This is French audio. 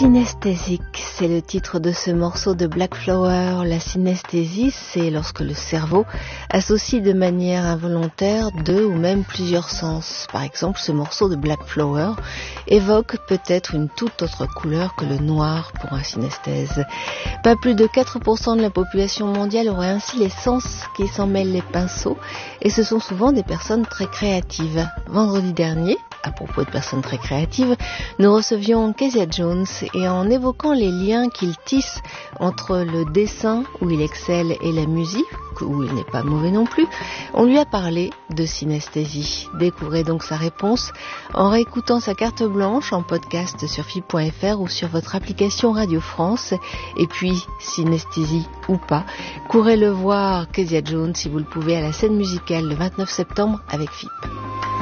Synesthésique, c'est le titre de ce morceau de Black Flower. La synesthésie, c'est lorsque le cerveau associe de manière involontaire deux ou même plusieurs sens. Par exemple, ce morceau de Black Flower évoque peut-être une toute autre couleur que le noir pour un synesthèse. Pas plus de 4% de la population mondiale aurait ainsi les sens qui s'en mêlent les pinceaux, et ce sont souvent des personnes très créatives. Vendredi dernier, à propos de personnes très créatives, nous recevions Kezia Jones et en évoquant les liens qu'il tisse entre le dessin, où il excelle, et la musique, où il n'est pas mauvais non plus, on lui a parlé de synesthésie. Découvrez donc sa réponse en réécoutant sa carte blanche en podcast sur FIP.fr ou sur votre application Radio France. Et puis, synesthésie ou pas, courez le voir, Kezia Jones, si vous le pouvez, à la scène musicale le 29 septembre avec FIP.